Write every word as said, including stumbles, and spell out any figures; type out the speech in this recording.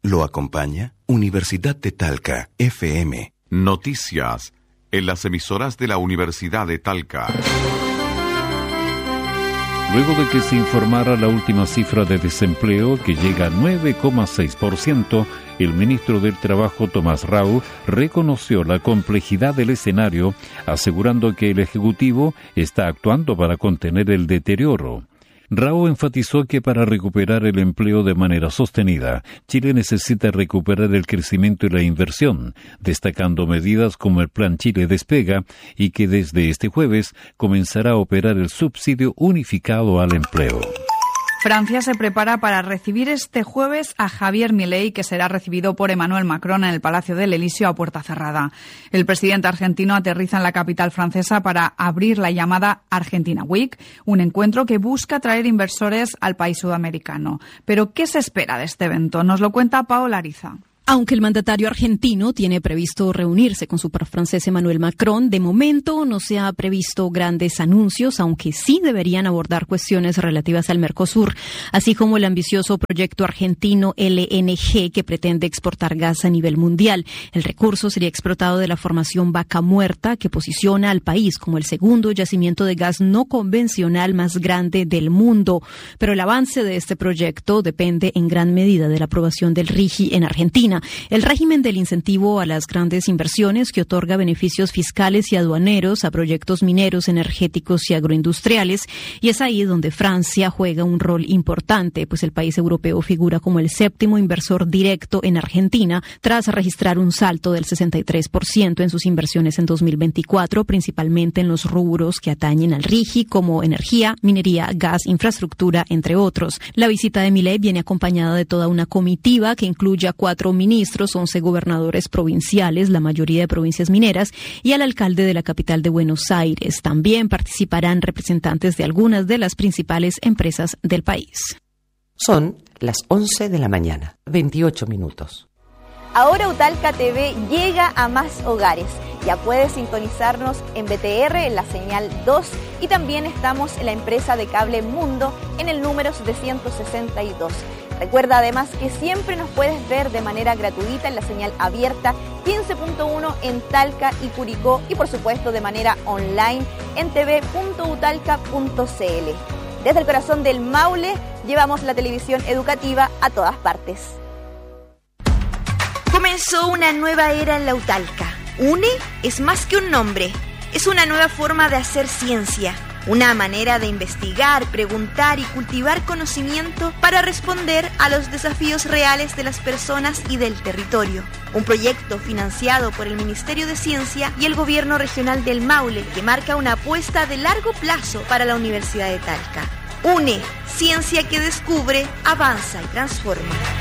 Lo acompaña Universidad de Talca, F M. Noticias en las emisoras de la Universidad de Talca. Luego de que se informara la última cifra de desempleo, que llega a nueve coma seis por ciento, el ministro del Trabajo, Tomás Rau, reconoció la complejidad del escenario, asegurando que el Ejecutivo está actuando para contener el deterioro. Rau enfatizó que para recuperar el empleo de manera sostenida, Chile necesita recuperar el crecimiento y la inversión, destacando medidas como el Plan Chile Despega y que desde este jueves comenzará a operar el subsidio unificado al empleo. Francia se prepara para recibir este jueves a Javier Milei, que será recibido por Emmanuel Macron en el Palacio del Elíseo a puerta cerrada. El presidente argentino aterriza en la capital francesa para abrir la llamada Argentina Week, un encuentro que busca atraer inversores al país sudamericano. Pero, ¿qué se espera de este evento? Nos lo cuenta Paola Ariza. Aunque el mandatario argentino tiene previsto reunirse con su par francés Emmanuel Macron, de momento no se ha previsto grandes anuncios, aunque sí deberían abordar cuestiones relativas al Mercosur, así como el ambicioso proyecto argentino L N G que pretende exportar gas a nivel mundial. El recurso sería explotado de la formación Vaca Muerta, que posiciona al país como el segundo yacimiento de gas no convencional más grande del mundo. Pero el avance de este proyecto depende en gran medida de la aprobación del R I G I en Argentina. El régimen del incentivo a las grandes inversiones, que otorga beneficios fiscales y aduaneros a proyectos mineros, energéticos y agroindustriales, y es ahí donde Francia juega un rol importante, pues el país europeo figura como el séptimo inversor directo en Argentina, tras registrar un salto del sesenta y tres por ciento en sus inversiones en dos mil veinticuatro, principalmente en los rubros que atañen al R I G I, como energía, minería, gas, infraestructura, entre otros. La visita de Milei viene acompañada de toda una comitiva que incluye a cuatro ministros, once gobernadores provinciales, la mayoría de provincias mineras, y al alcalde de la capital de Buenos Aires. También participarán representantes de algunas de las principales empresas del país. Son las once de la mañana, veintiocho minutos. Ahora Utalca T V llega a más hogares. Ya puedes sintonizarnos en B T R en la señal dos y también estamos en la empresa de cable Mundo en el número setecientos sesenta y dos. Recuerda además que siempre nos puedes ver de manera gratuita en la señal abierta quince punto uno en Talca y Curicó y por supuesto de manera online en t v punto utalca punto c l. Desde el corazón del Maule llevamos la televisión educativa a todas partes. Comenzó una nueva era en la Utalca. UNE es más que un nombre, es una nueva forma de hacer ciencia, una manera de investigar, preguntar y cultivar conocimiento para responder a los desafíos reales de las personas y del territorio. Un proyecto financiado por el Ministerio de Ciencia y el Gobierno Regional del Maule que marca una apuesta de largo plazo para la Universidad de Talca. UNE, ciencia que descubre, avanza y transforma.